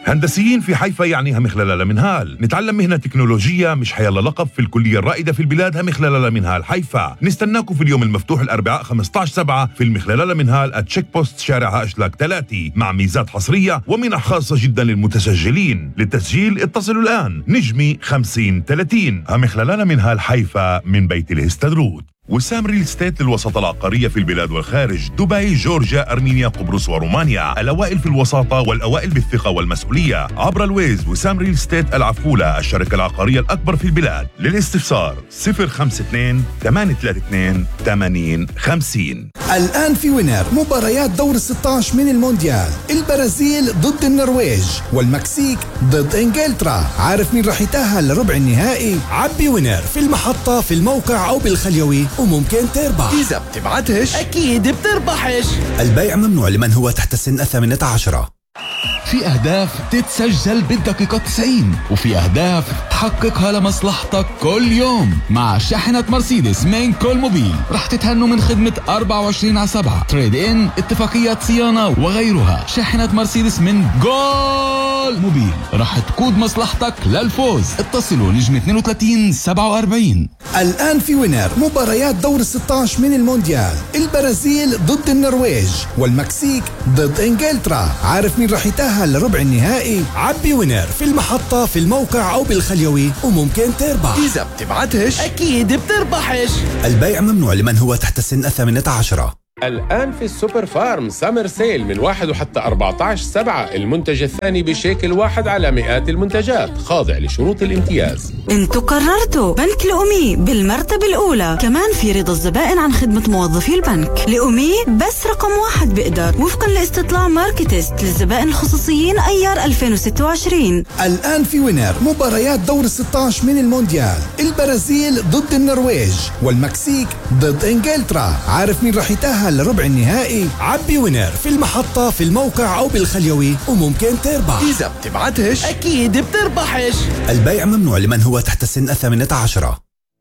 هندسيين في حيفا يعني هم خلال منهال. نتعلم مهنة تكنولوجية مش حيلا لقب في الكلية الرائدة في البلاد هم خلال منهال حيفا. نستناكم في اليوم المفتوح الأربعاء 15/7 في المخلال منهال @تشيك بوست شارع هاشلاك 3 مع ميزات حصرية ومنح خاصة جدا للمتسجلين. للتسجيل اتصلوا الآن نجمي 5030 هم خلال منهال حيفا من بيت الهستدروت. وسام ريل ستيت للوساطة العقارية في البلاد والخارج. دبي، جورجيا، أرمينيا، قبرص ورومانيا. الأوائل في الوساطة والأوائل بالثقة والمسؤولية. عبر الويز وسام ريل ستيت العفولة، الشركة العقارية الأكبر في البلاد. للاستفسار 052 832 8050. الآن في وينر مباريات دور 16 من المونديال. البرازيل ضد النرويج والمكسيك ضد إنجلترا. عارف مين رح يتأهل لربع النهائي؟ عبي وينر في المحطة، في الموقع أو بالخليوي وممكن تربح. إذا بتبعتش أكيد بتربحش. البيع ممنوع لمن هو تحت سن 18. في أهداف تتسجل بالدقيقة 90 وفي أهداف تحققها لمصلحتك كل يوم. مع شاحنة مرسيدس من كل موبيل رح تتهنوا من خدمة 24/7 تريد إن، اتفاقيات صيانة وغيرها. شاحنة مرسيدس من جول موبيل رح تقود مصلحتك للفوز. اتصلوا نجم 32 47. الآن في وينر مباريات دور 16 من المونديال. البرازيل ضد النرويج والمكسيك ضد إنجلترا. عارف مين رح يتأهل لربع النهائي؟ عبي وينر في المحطة، في الموقع أو بالخليوي وممكن تربح. إذا بتبعتش أكيد بتربحش. البيع ممنوع لمن هو تحت سن 18. الآن في السوبر فارم سامر سيل من 1 وحتى 14/7. المنتج الثاني بشيكل واحد على مئات المنتجات، خاضع لشروط الامتياز. انتوا قررتوا بنك لأمي بالمرتبة الأولى. كمان في رضا الزبائن عن خدمة موظفي البنك. لأمي بس رقم 1 بقدر وفقا لاستطلاع ماركتست للزبائن الخصوصيين أيار 2026. الآن في وينر مباريات دور 16 من المونديال. البرازيل ضد النرويج والمكسيك ضد إنجلترا. عارف مين رح يتأهل لربع النهائي؟ عبي وينر في المحطة، في الموقع أو بالخليوي وممكن تربح. إذا بتبعتش أكيد بتربحش. البيع ممنوع لمن هو تحت سن 18.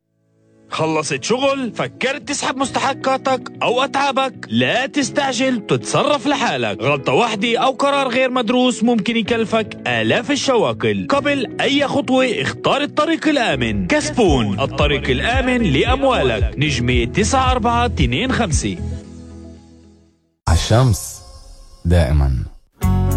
خلصت شغل؟ فكرت تسحب مستحقاتك أو أتعابك؟ لا تستعجل، تتصرف لحالك. غلطة واحدة أو قرار غير مدروس ممكن يكلفك آلاف الشواكل. قبل أي خطوة اختار الطريق الآمن. كسبون، الطريق الآمن لأموالك. نجمة 9425. الشمس دائما